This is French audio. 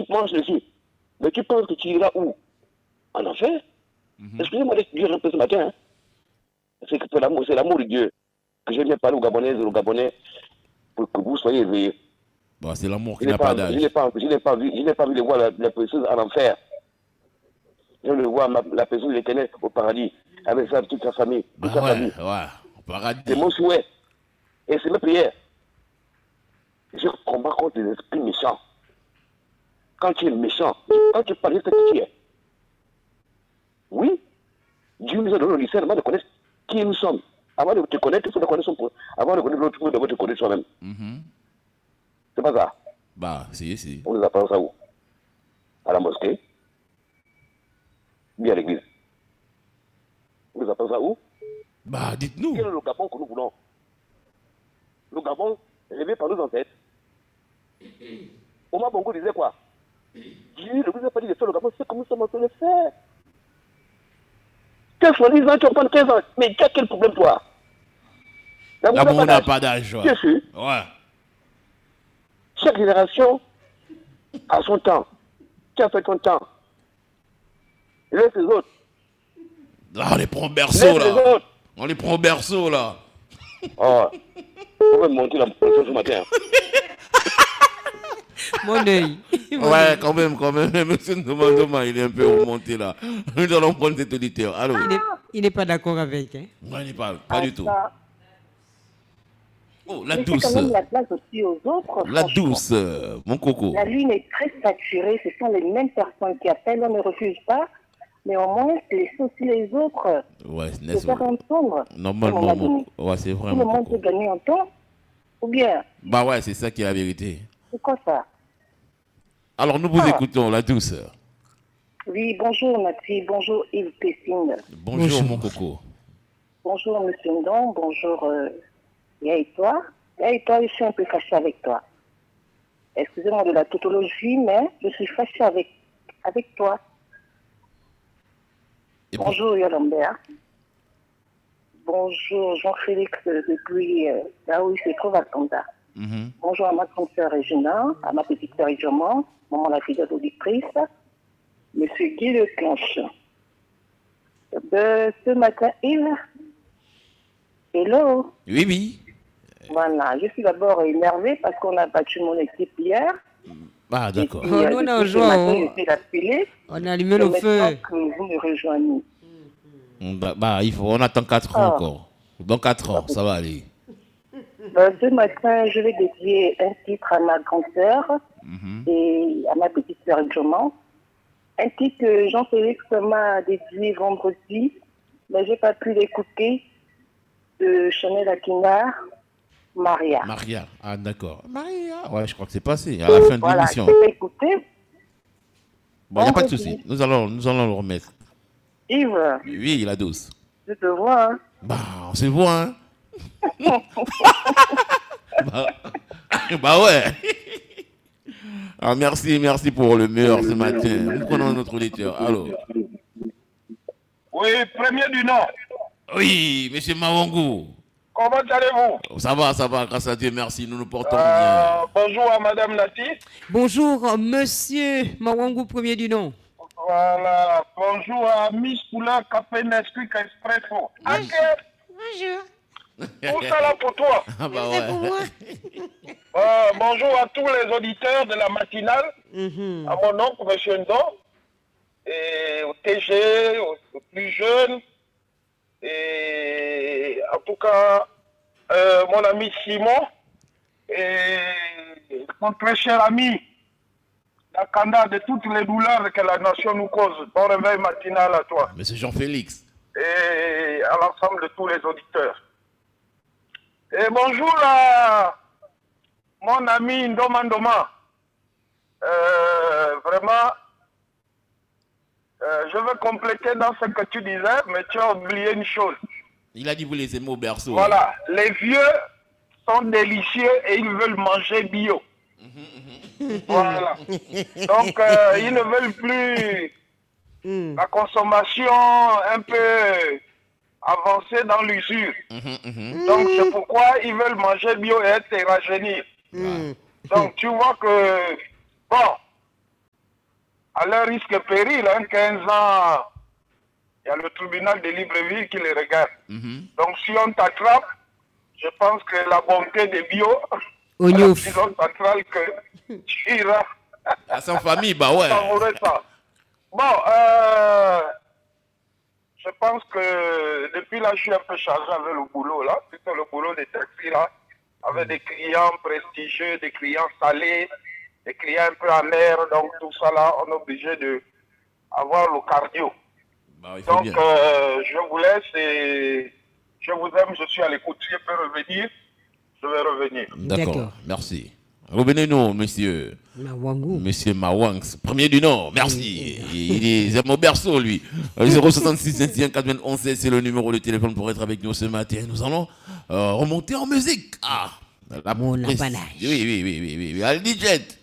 manges dessus. Mais tu penses que tu iras où? En enfer. Excusez-moi de dire un peu ce matin. Hein. C'est que c'est l'amour de Dieu que je viens parler aux Gabonaises et aux Gabonais pour que vous soyez éveillés. Bon, c'est l'amour qui n'a pas d'âge. Je n'ai pas vu de voir la personne en enfer. Je veux voir la personne de l'Éternel au paradis, avec toute sa famille, toute sa famille. Ouais, au paradis. C'est mon souhait. Et c'est ma prière. Je combats contre les esprits méchants. Quand tu es méchant, quand tu parles de ce que tu es, oui, Dieu nous a donné le discernement de connaître qui nous sommes. Avant de te connaître, il faut te connaître avant de connaître l'autre, il faut te connaître soi-même. C'est pas ça. Bah, si. On nous apprend ça où? À la mosquée? Bien à l'église. On nous apprend ça où? Bah, dites-nous. Quel est le Gabon que nous voulons? Le Gabon, rêvé par nos ancêtres. Omar Bongo disait quoi? Dieu ne vous a pas dit de faire le Gabon, c'est comme nous sommes en train de faire. 15 ans, tu vas prendre 15 ans. Mais tu as quel problème, toi? Gabon n'a pas d'âge. Bien sûr. Ouais. Chaque génération a son temps. Tu as fait ton temps. Laisse les autres. Là, on les prend au berceau, là. On les prend au berceau, là. Oh, on va monter la pression ce matin. Mon œil. Ouais, quand même. Monsieur Ndoma, il est un peu remonté, là. Nous allons prendre cet auditeur. Allô? Il n'est pas d'accord avec. Hein? Ouais, il n'est pas du tout. Oh, la Laissez douce. quand même la place aussi aux autres. La douce, mon coco. La lune est très saturée. Ce sont les mêmes personnes qui appellent. On ne refuse pas. Mais au moins, laissez aussi les autres Ouais, se faire entendre. normalement. Ouais, c'est vrai. Tout le monde peut gagner en temps. Ou bien. Bah ouais, c'est ça qui est la vérité. C'est quoi ça? Alors, nous vous écoutons, la douce. Oui, bonjour Nathalie. Bonjour Yves Pessine. Bonjour, mon coco. Bonjour Monsieur Ndon. Bonjour Yaïtois. Yaïtois, je suis un peu fâchée avec toi. Excusez-moi de la tautologie, mais je suis fâchée avec toi. Bonjour Yolambert. Bonjour Jean-Félix depuis là où il se trouve à Kanda. Bonjour à ma grande sœur Régina, à ma petite sœur Idjoma, maman la fidèle auditrice, Monsieur Guy Leclanche. Ce matin, Yves. Hello. Oui. Voilà, je suis d'abord énervée parce qu'on a battu mon équipe hier. Ah, d'accord. Nous, on a joie. On a allumé le feu. Que vous me rejoignez. Bah, on attend 4 ans encore. Dans 4 ans, ça va aller. Ce matin, je vais dédier un titre à ma grande sœur et à ma petite sœur Joman. Un titre que Jean-Félix m'a dédié vendredi, mais je n'ai pas pu l'écouter, de Chanel Akina, Maria. Ah d'accord. Maria, ouais, je crois que c'est passé, à la fin de l'émission. Voilà, je vais écouter. Bon, il n'y a pas de souci, nous allons le remettre. Yves. Oui, la douce. Je te vois, hein. Bah, on se voit, hein. bah ouais. Alors merci pour le meilleur ce matin. Nous prenons notre auditeur. Allô. Oui, premier du nom. Oui, monsieur Mawangou. Comment allez-vous? Ça va, grâce à Dieu, merci, nous nous portons bien. Bonjour à madame Nati. Bonjour, monsieur Mawangou, premier du nom. Voilà, bonjour à Miss Poula Café Nesquik Espresso. Bonjour. Tout ça là pour toi. Ah bah ouais. Bonjour à tous les auditeurs de la matinale. À mon oncle, monsieur Ndon. Et au TG, aux plus jeunes. Et en tout cas, mon ami Simon. Et mon très cher ami, Dakanda, de toutes les douleurs que la nation nous cause. Bon réveil matinal à toi. Monsieur Jean-Félix. Et à l'ensemble de tous les auditeurs. Et bonjour à mon ami Ndoma Ndoma. Vraiment, je veux compléter dans ce que tu disais, mais tu as oublié une chose. Il a dit vous les aimez au berceau. Voilà, les vieux sont délicieux et ils veulent manger bio. Voilà. Donc, ils ne veulent plus la consommation un peu avancée dans l'usure. Donc, c'est pourquoi ils veulent manger bio et être rajeunir. Donc, tu vois que, bon, à leur risque et péril, 15 ans, il y a le tribunal de Libreville qui les regarde. Donc si on t'attrape, je pense que la bonté des bio, à la prison centrale, que tu iras. À sa famille, bah ouais. Ça. Bon, je pense que depuis là, je suis un peu chargé avec le boulot là. Plutôt le boulot des taxis là, avec des clients prestigieux, des clients salés, des clients un peu amers. Donc tout ça là, on est obligé de avoir le cardio. Bah, donc je vous laisse et je vous aime, je suis à l'écoute. Si je peux revenir, je vais revenir. D'accord, merci. Revenez-nous, monsieur. Monsieur Mawangs, premier du Nord, merci. Il est mon berceau, lui. 066 21 91 c'est le numéro de téléphone pour être avec nous ce matin. Nous allons remonter en musique. Ah, la panache. Oui. Al DJ.